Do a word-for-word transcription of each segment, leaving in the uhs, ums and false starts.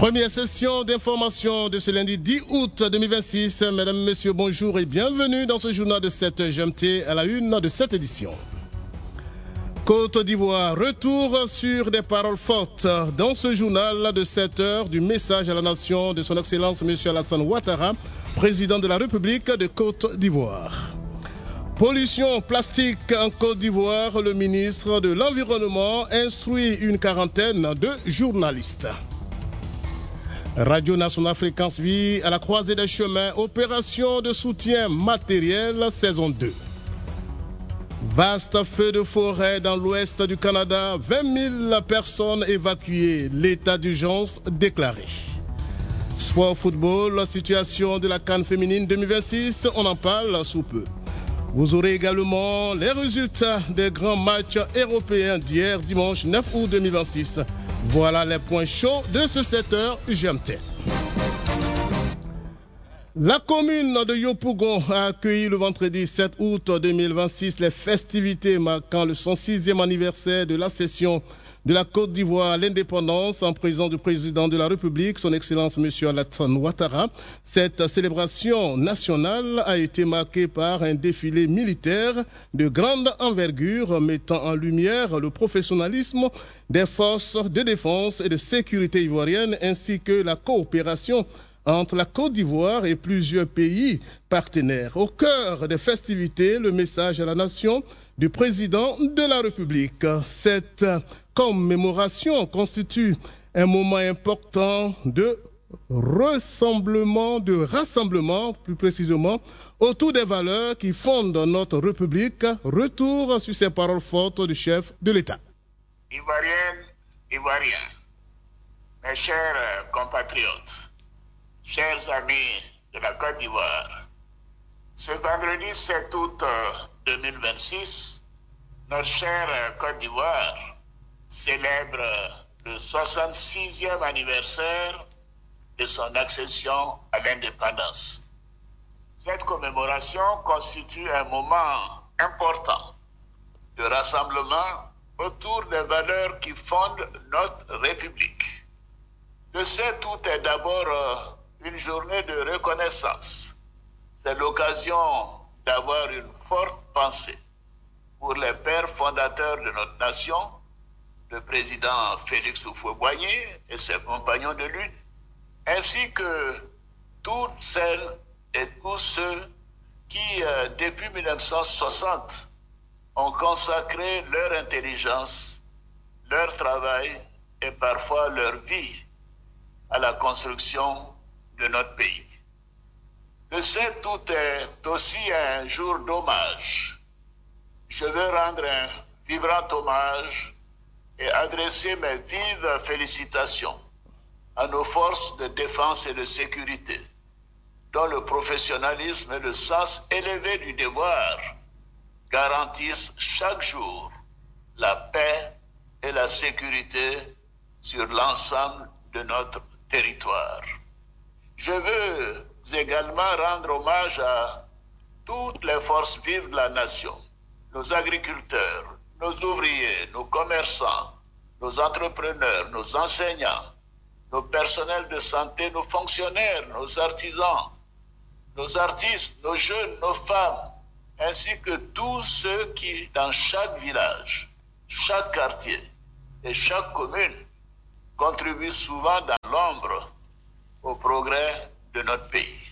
Première session d'information de ce lundi dix août deux mille vingt-six. Mesdames, Messieurs, bonjour et bienvenue dans ce journal de cette G M T à la une de cette édition. Côte d'Ivoire, retour sur des paroles fortes dans ce journal de sept heures du message à la nation de son Excellence M. Alassane Ouattara, président de la République de Côte d'Ivoire. Pollution plastique en Côte d'Ivoire, le ministre de l'Environnement instruit une quarantaine de journalistes. Radio Nationale Fréquence Vie à la croisée des chemins, opération de soutien matériel saison deux. Vaste feu de forêt dans l'ouest du Canada, vingt mille personnes évacuées, l'état d'urgence déclaré. Sport football, la situation de la CAN féminine deux mille vingt-six, on en parle sous peu. Vous aurez également les résultats des grands matchs européens d'hier, dimanche neuf août deux mille vingt-six. Voilà les points chauds de ce sept heures G M T. La commune de Yopougon a accueilli le vendredi sept août deux mille vingt-six les festivités marquant le cent sixième anniversaire de la cession de la Côte d'Ivoire à l'indépendance en présence du président de la République, son Excellence M. Alassane Ouattara. Cette célébration nationale a été marquée par un défilé militaire de grande envergure mettant en lumière le professionnalisme des forces de défense et de sécurité ivoiriennes ainsi que la coopération entre la Côte d'Ivoire et plusieurs pays partenaires. Au cœur des festivités, le message à la nation du président de la République. Cette commémoration constitue un moment important de rassemblement, de rassemblement plus précisément, autour des valeurs qui fondent notre République. Retour sur ces paroles fortes du chef de l'État. Ivoiriennes, Ivoiriens, mes chers compatriotes, chers amis de la Côte d'Ivoire, ce vendredi sept août deux mille vingt-six, notre chère Côte d'Ivoire célèbre le soixante-sixième anniversaire de son accession à l'indépendance. Cette commémoration constitue un moment important de rassemblement autour des valeurs qui fondent notre République. Le sept août est d'abord une journée de reconnaissance. C'est l'occasion d'avoir une forte pensée pour les pères fondateurs de notre nation, le président Félix Houphouët-Boigny et ses compagnons de lutte, ainsi que toutes celles et tous ceux qui, euh, depuis mille neuf cent soixante, ont consacré leur intelligence, leur travail et parfois leur vie à la construction de notre pays. Le sept août est aussi un jour d'hommage. Je veux rendre un vibrant hommage et adresser mes vives félicitations à nos forces de défense et de sécurité, dont le professionnalisme et le sens élevé du devoir garantissent chaque jour la paix et la sécurité sur l'ensemble de notre territoire. Je veux également rendre hommage à toutes les forces vives de la nation, nos agriculteurs, nos ouvriers, nos commerçants, nos entrepreneurs, nos enseignants, nos personnels de santé, nos fonctionnaires, nos artisans, nos artistes, nos jeunes, nos femmes, ainsi que tous ceux qui, dans chaque village, chaque quartier et chaque commune, contribuent souvent dans l'ombre au progrès de notre pays.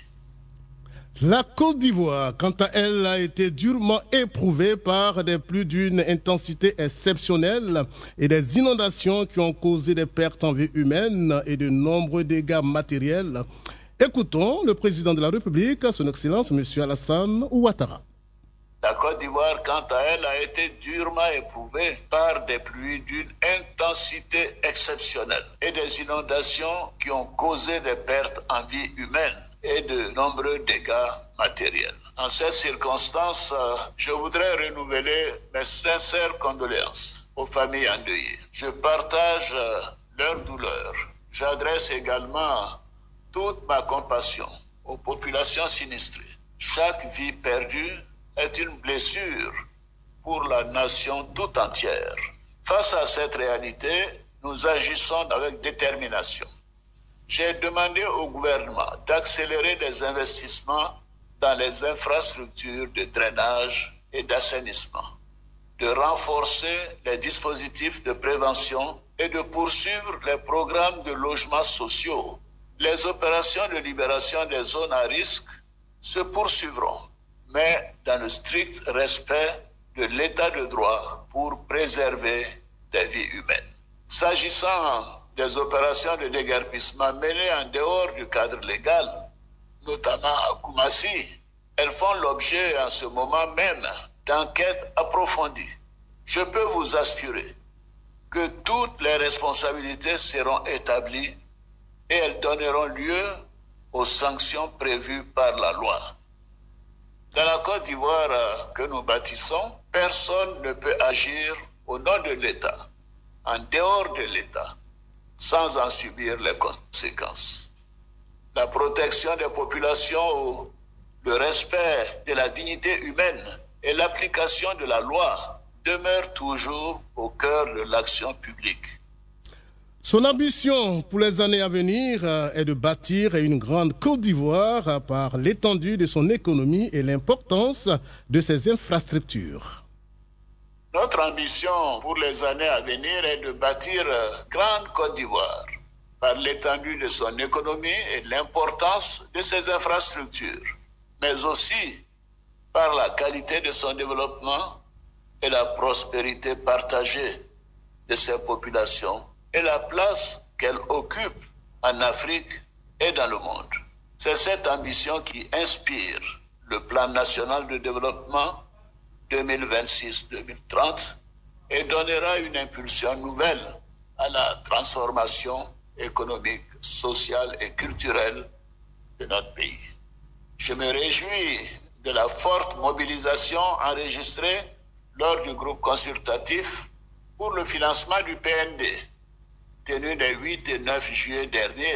La Côte d'Ivoire, quant à elle, a été durement éprouvée par des pluies d'une intensité exceptionnelle et des inondations qui ont causé des pertes en vie humaine et de nombreux dégâts matériels. Écoutons le président de la République, son Excellence M. Alassane Ouattara. La Côte d'Ivoire, quant à elle, a été durement éprouvée par des pluies d'une intensité exceptionnelle et des inondations qui ont causé des pertes en vie humaine et de nombreux dégâts matériels. En cette circonstance, je voudrais renouveler mes sincères condoléances aux familles endeuillées. Je partage leur douleur. J'adresse également toute ma compassion aux populations sinistrées. Chaque vie perdue est une blessure pour la nation tout entière. Face à cette réalité, nous agissons avec détermination. j'ai demandé au gouvernement d'accélérer les investissements dans les infrastructures de drainage et d'assainissement, de renforcer les dispositifs de prévention et de poursuivre les programmes de logements sociaux. Les opérations de libération des zones à risque se poursuivront, mais dans le strict respect de l'état de droit pour préserver des vies humaines. S'agissant des opérations de déguerpissement menées en dehors du cadre légal, notamment à Koumassi, elles font l'objet en ce moment même d'enquêtes approfondies. Je peux vous assurer que toutes les responsabilités seront établies et elles donneront lieu aux sanctions prévues par la loi. Dans la Côte d'Ivoire que nous bâtissons, personne ne peut agir au nom de l'État, en dehors de l'État, sans en subir les conséquences. La protection des populations, le respect de la dignité humaine et l'application de la loi demeurent toujours au cœur de l'action publique. Son ambition pour les années à venir est de bâtir une grande Côte d'Ivoire par l'étendue de son économie et l'importance de ses infrastructures. Notre ambition pour les années à venir est de bâtir grande Côte d'Ivoire par l'étendue de son économie et l'importance de ses infrastructures, mais aussi par la qualité de son développement et la prospérité partagée de ses populations et la place qu'elle occupe en Afrique et dans le monde. C'est cette ambition qui inspire le Plan national de développement deux mille vingt-six deux mille trente et donnera une impulsion nouvelle à la transformation économique, sociale et culturelle de notre pays. Je me réjouis de la forte mobilisation enregistrée lors du groupe consultatif pour le financement du P N D, tenu les huit et neuf juillet dernier.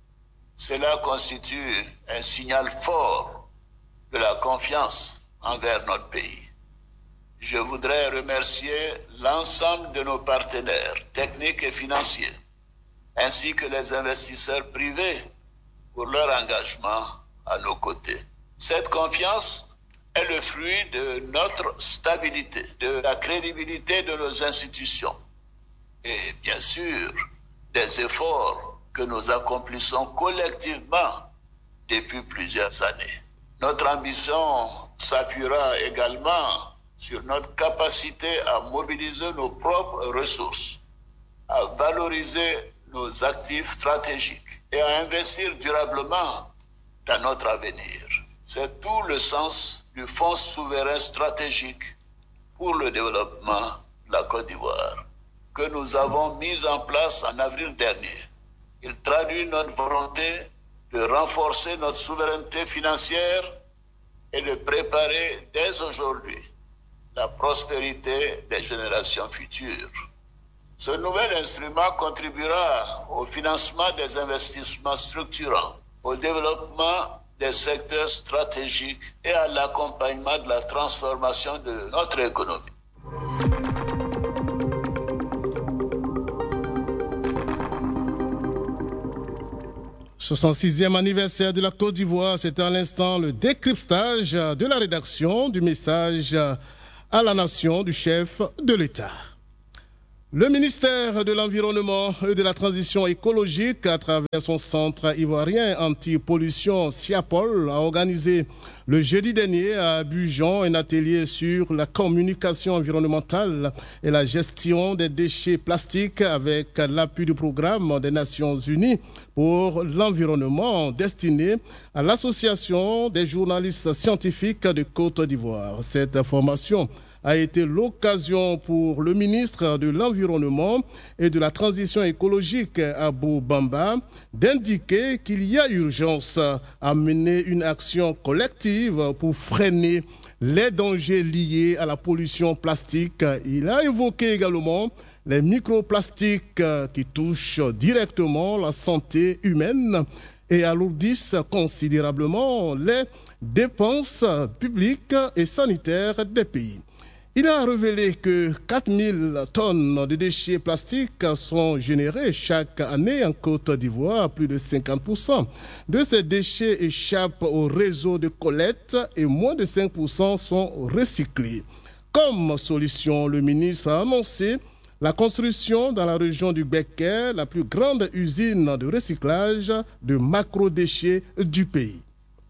Cela constitue un signal fort de la confiance envers notre pays. Je voudrais remercier l'ensemble de nos partenaires techniques et financiers, ainsi que les investisseurs privés pour leur engagement à nos côtés. Cette confiance est le fruit de notre stabilité, de la crédibilité de nos institutions et bien sûr des efforts que nous accomplissons collectivement depuis plusieurs années. Notre ambition s'appuiera également sur notre capacité à mobiliser nos propres ressources, à valoriser nos actifs stratégiques et à investir durablement dans notre avenir. C'est tout le sens du Fonds souverain stratégique pour le développement de la Côte d'Ivoire que nous avons mis en place en avril dernier. Il traduit notre volonté de renforcer notre souveraineté financière et de préparer dès aujourd'hui la prospérité des générations futures. Ce nouvel instrument contribuera au financement des investissements structurants, au développement des secteurs stratégiques et à l'accompagnement de la transformation de notre économie. soixante-sixième anniversaire de la Côte d'Ivoire, c'est à l'instant le décryptage de la rédaction du message à la nation du chef de l'État. Le ministère de l'Environnement et de la Transition écologique, à travers son centre ivoirien anti-pollution SIAPOL, a organisé le jeudi dernier à Abidjan un atelier sur la communication environnementale et la gestion des déchets plastiques avec l'appui du programme des Nations Unies pour l'environnement destiné à l'Association des journalistes scientifiques de Côte d'Ivoire. Cette formation a été l'occasion pour le ministre de l'Environnement et de la Transition écologique, Abou Bamba, d'indiquer qu'il y a urgence à mener une action collective pour freiner les dangers liés à la pollution plastique. Il a évoqué également les microplastiques qui touchent directement la santé humaine et alourdissent considérablement les dépenses publiques et sanitaires des pays. Il a révélé que quatre mille tonnes de déchets plastiques sont générés chaque année en Côte d'Ivoire. Plus de cinquante pour cent de ces déchets échappent au réseau de collecte et moins de cinq pour cent sont recyclés. Comme solution, le ministre a annoncé la construction dans la région du Béquet, la plus grande usine de recyclage de macro-déchets du pays.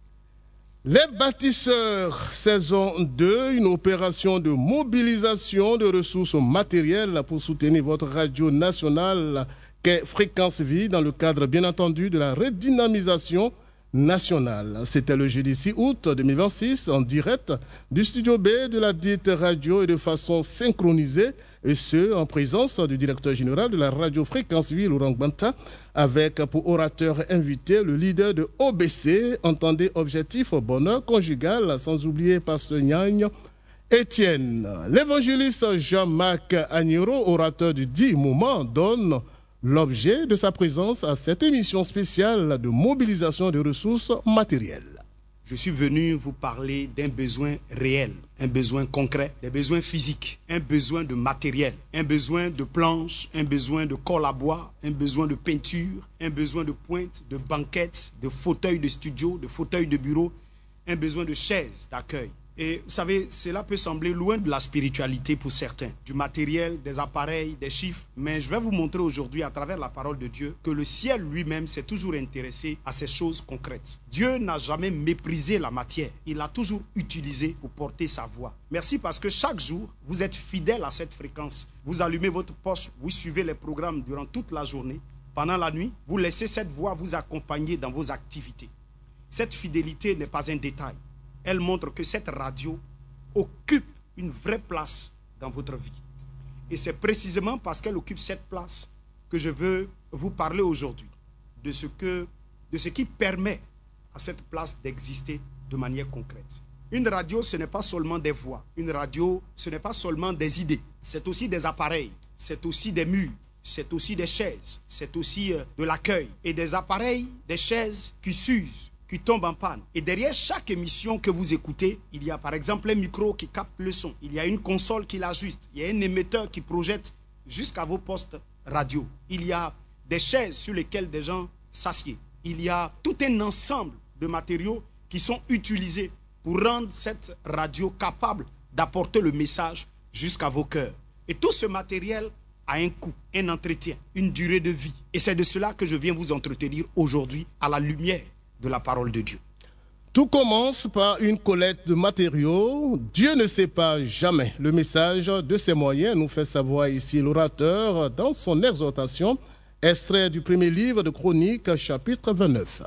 Les bâtisseurs, saison deux, une opération de mobilisation de ressources matérielles pour soutenir votre radio nationale qu'est Fréquence Vie dans le cadre, bien entendu, de la redynamisation nationale. C'était le jeudi six août deux mille vingt-six en direct du studio B de la dite radio et de façon synchronisée, et ce, en présence du directeur général de la radio Fréquence Vie, Laurent Gbanta, avec pour orateur invité le leader de O B C, entendez objectif bonheur conjugal, sans oublier Pasteur Nyagne Étienne. L'évangéliste Jean-Marc Agnero, orateur du dit moment, donne l'objet de sa présence à cette émission spéciale de mobilisation de ressources matérielles. Je suis venu vous parler d'un besoin réel, un besoin concret, des besoins physiques, un besoin de matériel, un besoin de planches, un besoin de colle à bois, un besoin de peinture, un besoin de pointe, de banquettes, de fauteuils de studio, de fauteuils de bureau, un besoin de chaises d'accueil. Et vous savez, cela peut sembler loin de la spiritualité pour certains, du matériel, des appareils, des chiffres. Mais je vais vous montrer aujourd'hui à travers la parole de Dieu que le ciel lui-même s'est toujours intéressé à ces choses concrètes. Dieu n'a jamais méprisé la matière. Il l'a toujours utilisée pour porter sa voix. Merci parce que chaque jour, vous êtes fidèles à cette fréquence. Vous allumez votre poche, vous suivez les programmes durant toute la journée. Pendant la nuit, vous laissez cette voix vous accompagner dans vos activités. Cette fidélité n'est pas un détail. Elle montre que cette radio occupe une vraie place dans votre vie. Et c'est précisément parce qu'elle occupe cette place que je veux vous parler aujourd'hui de ce que, de ce qui permet à cette place d'exister de manière concrète. Une radio, ce n'est pas seulement des voix. Une radio, ce n'est pas seulement des idées. C'est aussi des appareils, c'est aussi des murs, c'est aussi des chaises, c'est aussi euh, de l'accueil. Et des appareils, des chaises qui s'usent, qui tombe en panne. Et derrière chaque émission que vous écoutez, il y a par exemple un micro qui capte le son. Il y a une console qui l'ajuste. Il y a un émetteur qui projette jusqu'à vos postes radio. Il y a des chaises sur lesquelles des gens s'assiedent. Il y a tout un ensemble de matériaux qui sont utilisés pour rendre cette radio capable d'apporter le message jusqu'à vos cœurs. Et tout ce matériel a un coût, un entretien, une durée de vie. Et c'est de cela que je viens vous entretenir aujourd'hui à la lumière de la parole de Dieu. Tout commence par une collecte de matériaux. Dieu ne sépare jamais le message de ses moyens, nous fait savoir ici l'orateur dans son exhortation, extrait du premier livre de Chroniques, chapitre vingt-neuf.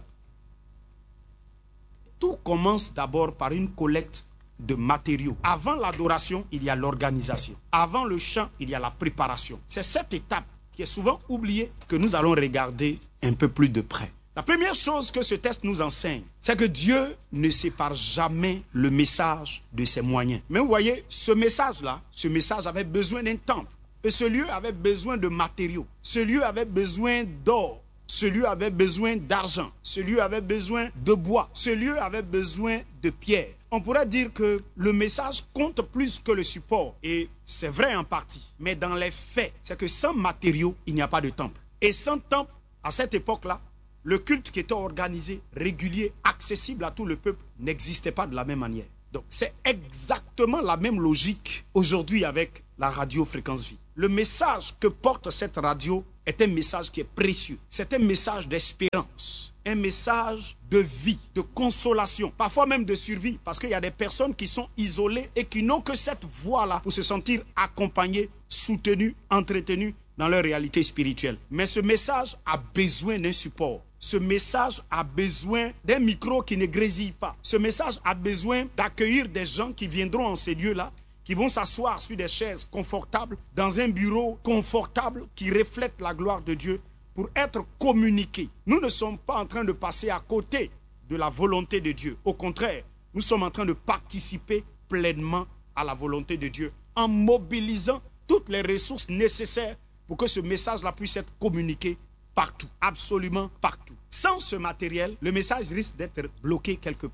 Tout commence d'abord par une collecte de matériaux. Avant l'adoration, il y a l'organisation. Avant le chant, il y a la préparation. C'est cette étape qui est souvent oubliée que nous allons regarder un peu plus de près. La première chose que ce texte nous enseigne, c'est que Dieu ne sépare jamais le message de ses moyens. Mais vous voyez, ce message-là, ce message avait besoin d'un temple. Et ce lieu avait besoin de matériaux. Ce lieu avait besoin d'or. Ce lieu avait besoin d'argent. Ce lieu avait besoin de bois. Ce lieu avait besoin de pierre. On pourrait dire que le message compte plus que le support. Et c'est vrai en partie. Mais dans les faits, c'est que sans matériaux, il n'y a pas de temple. Et sans temple, à cette époque-là, le culte qui était organisé, régulier, accessible à tout le peuple, n'existait pas de la même manière. Donc, c'est exactement la même logique aujourd'hui avec la radio Fréquence Vie. Le message que porte cette radio est un message qui est précieux. C'est un message d'espérance, un message de vie, de consolation, parfois même de survie, parce qu'il y a des personnes qui sont isolées et qui n'ont que cette voix-là pour se sentir accompagnées, soutenues, entretenues dans leur réalité spirituelle. Mais ce message a besoin d'un support. Ce message a besoin d'un micro qui ne grésille pas. Ce message a besoin d'accueillir des gens qui viendront en ces lieux-là, qui vont s'asseoir sur des chaises confortables, dans un bureau confortable qui reflète la gloire de Dieu pour être communiqués. Nous ne sommes pas en train de passer à côté de la volonté de Dieu. Au contraire, nous sommes en train de participer pleinement à la volonté de Dieu en mobilisant toutes les ressources nécessaires pour que ce message-là puisse être communiqué partout, absolument partout. Sans ce matériel, le message risque d'être bloqué quelque part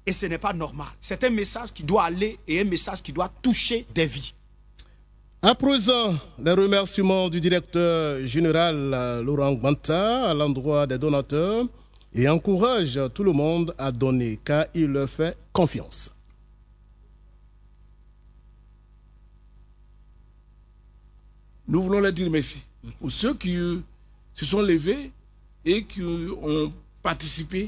Et ce n'est pas normal. C'est un message qui doit aller et un message qui doit toucher des vies. À présent, les remerciements du directeur général Laurent Gbanta à l'endroit des donateurs et encourage tout le monde à donner car il leur fait confiance. Nous voulons leur dire merci pour ceux qui euh, se sont levés et qui euh, ont participé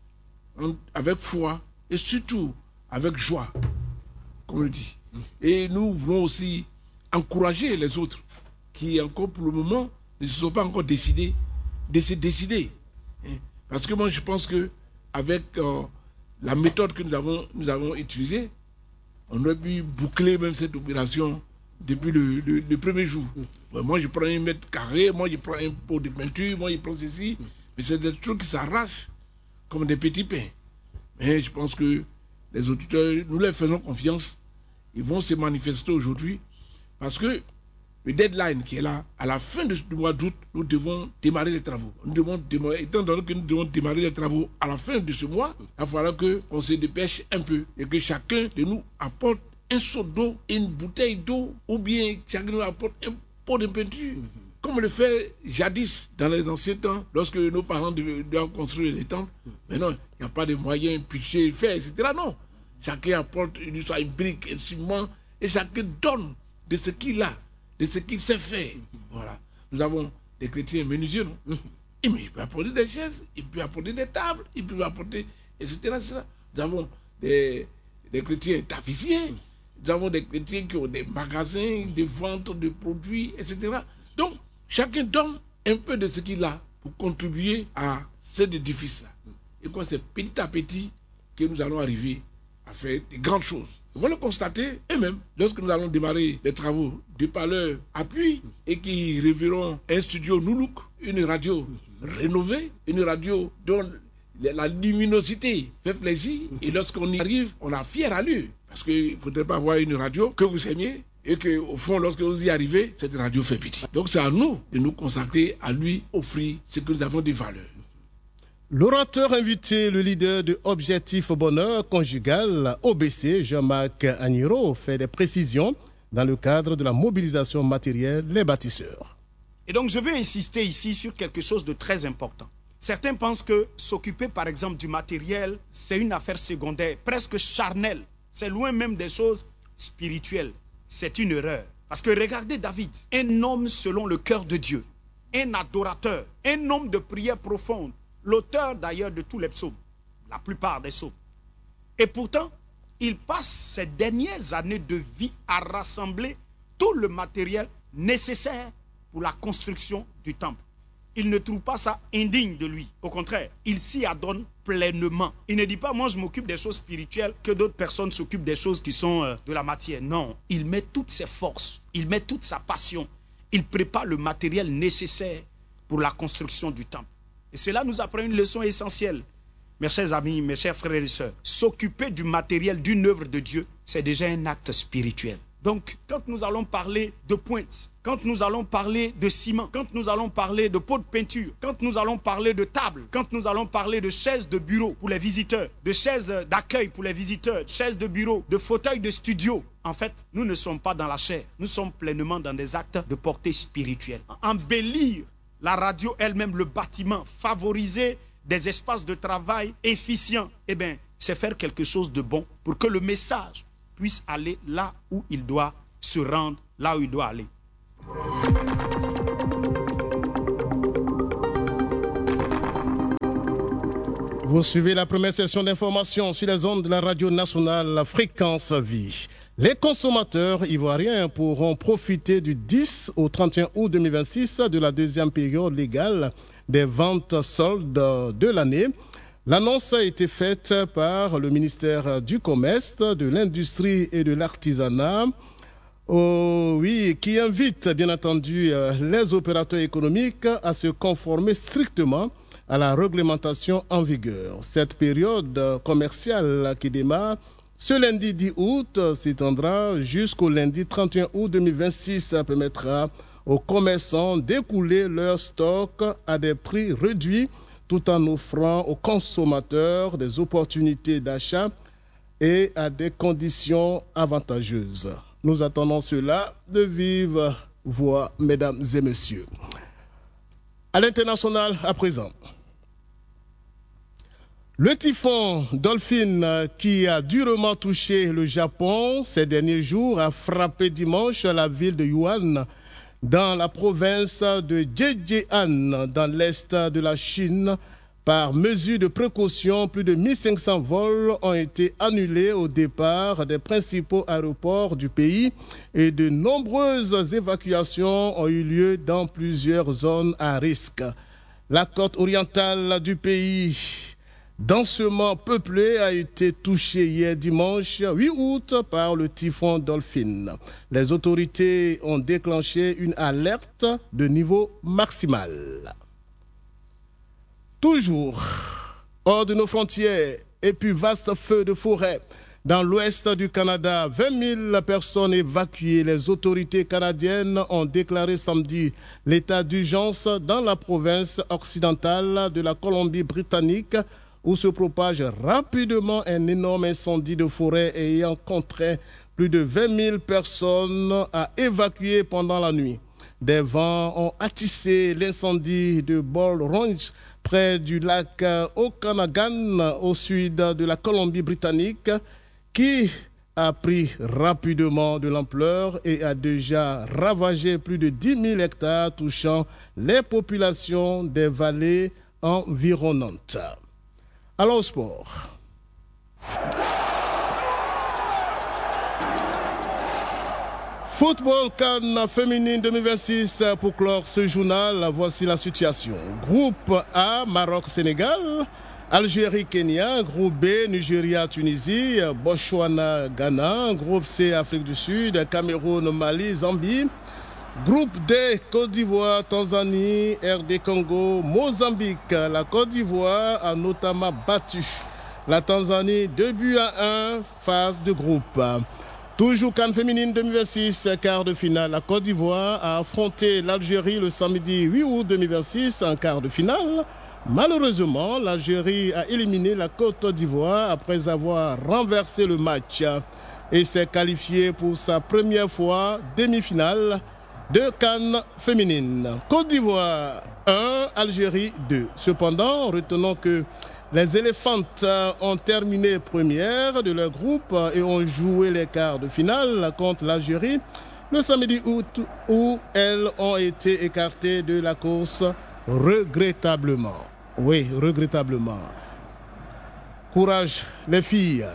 en, avec foi et surtout avec joie, comme on le dit. Et nous voulons aussi encourager les autres qui, encore pour le moment, ne se sont pas encore décidés de se décider. Parce que moi, je pense qu'avec euh, la méthode que nous avons, nous avons utilisée, on aurait pu boucler même cette opération depuis le, le, le premier jour. Ouais, moi, je prends un mètre carré, moi, je prends un pot de peinture, moi, je prends ceci. Mais c'est des trucs qui s'arrachent comme des petits pains. Mais je pense que les auditeurs, nous leur faisons confiance. Ils vont se manifester aujourd'hui parce que le deadline qui est là, à la fin du mois d'août, nous devons démarrer les travaux. Nous devons démarrer, étant donné que nous devons démarrer les travaux à la fin de ce mois, il va falloir qu'on se dépêche un peu et que chacun de nous apporte un seau d'eau, une bouteille d'eau, ou bien chacun nous apporte un pot de peinture. Mm-hmm. Comme on le fait jadis, dans les anciens temps, lorsque nos parents doivent construire les temples. Mais non, il n'y a pas de moyens, picher, faire, et cetera. Non. Chacun apporte une, soit une brique, un ciment, et chacun donne de ce qu'il a, de ce qu'il sait faire. Mm-hmm. Voilà. Nous avons des chrétiens menuisiers, non? Mm-hmm. Et mais il peut apporter des chaises, il peut apporter des tables, il peut apporter, et cetera et cetera. Nous avons des, des chrétiens tapissiers. Nous avons des chrétiens qui ont des magasins, des ventes de produits, et cetera. Donc, chacun donne un peu de ce qu'il a pour contribuer à cet édifice-là. Et quoi, c'est petit à petit que nous allons arriver à faire de grandes choses. Vous allez le constater eux-mêmes lorsque nous allons démarrer les travaux de par leur appui et qui révéleront un studio Noulouk, une radio rénovée, une radio dont la luminosité fait plaisir. Et lorsqu'on y arrive, on a fière allure. Parce qu'il ne faudrait pas avoir une radio que vous aimiez et qu'au fond, lorsque vous y arrivez, cette radio fait pitié. Donc c'est à nous de nous consacrer à lui offrir ce que nous avons de valeur. L'orateur invité, le leader de Objectif Bonheur Conjugal, O B C, Jean-Marc Agniro, fait des précisions dans le cadre de la mobilisation matérielle des bâtisseurs. Et donc je veux insister ici sur quelque chose de très important. Certains pensent que s'occuper par exemple du matériel, c'est une affaire secondaire, presque charnelle. C'est loin même des choses spirituelles. C'est une erreur. Parce que regardez David, un homme selon le cœur de Dieu, un adorateur, un homme de prière profonde, l'auteur d'ailleurs de tous les psaumes, la plupart des psaumes. Et pourtant, il passe ses dernières années de vie à rassembler tout le matériel nécessaire pour la construction du temple. Il ne trouve pas ça indigne de lui. Au contraire, il s'y adonne pleinement. Il ne dit pas, moi je m'occupe des choses spirituelles, que d'autres personnes s'occupent des choses qui sont euh, de la matière. Non, il met toutes ses forces, il met toute sa passion. Il prépare le matériel nécessaire pour la construction du temple. Et cela nous apprend une leçon essentielle. Mes chers amis, mes chers frères et sœurs, s'occuper du matériel d'une œuvre de Dieu, c'est déjà un acte spirituel. Donc, quand nous allons parler de pointe, quand nous allons parler de ciment, quand nous allons parler de pot de peinture, quand nous allons parler de table, quand nous allons parler de chaises de bureau pour les visiteurs, de chaises d'accueil pour les visiteurs, chaises de bureau, de fauteuils de studio, en fait, nous ne sommes pas dans la chair. Nous sommes pleinement dans des actes de portée spirituelle. Embellir la radio elle-même, le bâtiment, favoriser des espaces de travail efficients, eh bien, c'est faire quelque chose de bon pour que le message puisse aller là où il doit se rendre, là où il doit aller. Vous suivez la première session d'information sur les ondes de la radio nationale Fréquence Vie. Les consommateurs ivoiriens pourront profiter du dix au trente et un août deux mille vingt-six de la deuxième période légale des ventes soldes de l'année. L'annonce a été faite par le ministère du Commerce, de l'Industrie et de l'Artisanat, oh, oui, qui invite bien entendu les opérateurs économiques à se conformer strictement à la réglementation en vigueur. Cette période commerciale qui démarre ce lundi dix août s'étendra jusqu'au lundi trente et un août deux mille vingt-six, permettra aux commerçants d'écouler leurs stocks à des prix réduits tout en offrant aux consommateurs des opportunités d'achat et à des conditions avantageuses. Nous attendons cela de vive voix, mesdames et messieurs. À l'international à présent. Le typhon Dolphin qui a durement touché le Japon ces derniers jours a frappé dimanche la ville de Yuan dans la province de Zhejiang dans l'est de la Chine. Par mesure de précaution, plus de mille cinq cents vols ont été annulés au départ des principaux aéroports du pays et de nombreuses évacuations ont eu lieu dans plusieurs zones à risque. La côte orientale du pays, densément peuplée, a été touchée hier dimanche huit août par le typhon Dolphin. Les autorités ont déclenché une alerte de niveau maximal. Toujours hors de nos frontières et puis vaste feu de forêt dans l'ouest du Canada, vingt mille personnes évacuées. Les autorités canadiennes ont déclaré samedi l'état d'urgence dans la province occidentale de la Colombie-Britannique où se propage rapidement un énorme incendie de forêt ayant contraint plus de vingt mille personnes à évacuer pendant la nuit. Des vents ont attissé l'incendie de Bull Runge près du lac Okanagan au sud de la Colombie-Britannique qui a pris rapidement de l'ampleur et a déjà ravagé plus de dix mille hectares touchant les populations des vallées environnantes. Allons au sport. Football CAN féminine deux mille vingt-six pour clore ce journal. Voici la situation. Groupe A, Maroc-Sénégal, Algérie-Kenya. Groupe B, Nigeria-Tunisie, Botswana-Ghana. Groupe C, Afrique du Sud, Cameroun-Mali, Zambie. Groupe D, Côte d'Ivoire, Tanzanie, R D Congo, Mozambique. La Côte d'Ivoire a notamment battu la Tanzanie deux buts à un, phase de groupe. Toujours CAN féminine deux mille vingt-six, quart de finale. La Côte d'Ivoire a affronté l'Algérie le samedi huit août deux mille vingt-six en quart de finale. Malheureusement, l'Algérie a éliminé la Côte d'Ivoire après avoir renversé le match et s'est qualifiée pour sa première fois demi-finale de CAN féminine. Côte d'Ivoire un, Algérie deux. Cependant, retenons que les éléphantes ont terminé première de leur groupe et ont joué les quarts de finale contre l'Algérie le samedi août où elles ont été écartées de la course regrettablement. Oui, regrettablement. Courage les filles.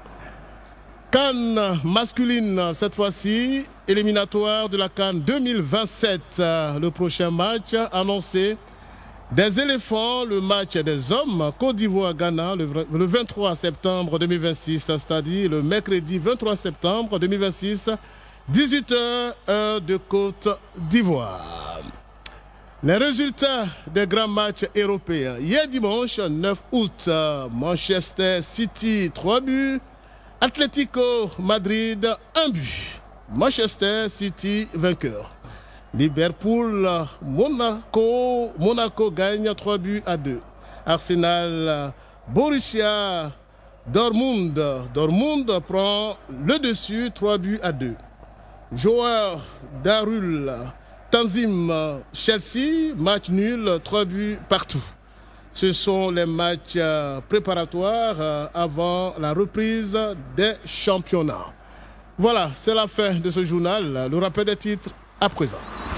CAN masculine cette fois-ci, éliminatoire de la CAN deux mille vingt-sept. Le prochain match annoncé des éléphants, le match des hommes, Côte d'Ivoire-Ghana, le vingt-trois septembre deux mille vingt-six, c'est-à-dire le mercredi vingt-trois septembre deux mille vingt-six, dix-huit heures, heure de Côte d'Ivoire. Les résultats des grands matchs européens. Hier dimanche, neuf août, Manchester City, trois buts, Atlético Madrid, un but. Manchester City, vainqueur. Liverpool, Monaco, Monaco gagne trois buts à deux. Arsenal, Borussia Dortmund, Dortmund prend le dessus, trois buts à deux. Joueur Darul, Tanzim, Chelsea, match nul, trois buts partout. Ce sont les matchs préparatoires avant la reprise des championnats. Voilà, c'est la fin de ce journal. Le rappel des titres à présent.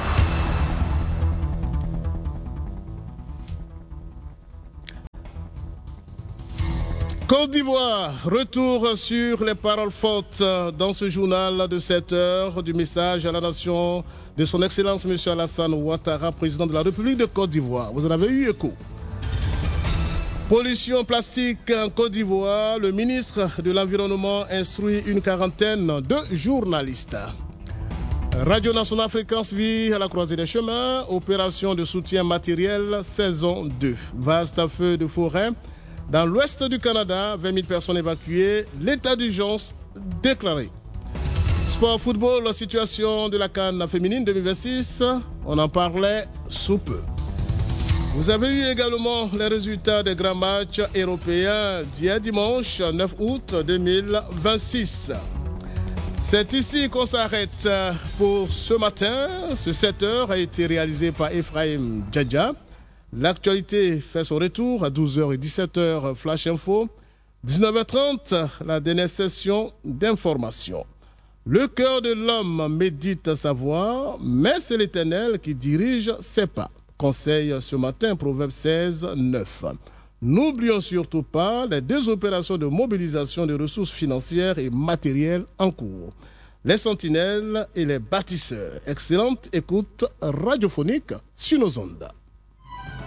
Côte d'Ivoire, retour sur les paroles fortes dans ce journal de sept heures du message à la nation de son Excellence M. Alassane Ouattara, président de la République de Côte d'Ivoire. Vous en avez eu écho. Pollution plastique en Côte d'Ivoire, le ministre de l'Environnement instruit une quarantaine de journalistes. Radio Nationale Fréquence Vie à la croisée des chemins, opération de soutien matériel, saison deux. Vaste feu de forêt. Dans l'ouest du Canada, vingt mille personnes évacuées, l'état d'urgence déclaré. Sport football, la situation de la CAN féminine deux mille vingt-six, on en parlait sous peu. Vous avez eu également les résultats des grands matchs européens d'hier dimanche neuf août deux mille vingt-six. C'est ici qu'on s'arrête pour ce matin. Ce sept heures a été réalisé par Ephraim Djadja. L'actualité fait son retour à douze heures et dix-sept heures, Flash Info. dix-neuf heures trente, la dernière session d'information. Le cœur de l'homme médite sa voie, mais c'est l'Éternel qui dirige ses pas. Conseil ce matin, Proverbe seize, neuf. N'oublions surtout pas les deux opérations de mobilisation de ressources financières et matérielles en cours. Les sentinelles et les bâtisseurs. Excellente écoute radiophonique sur nos ondes.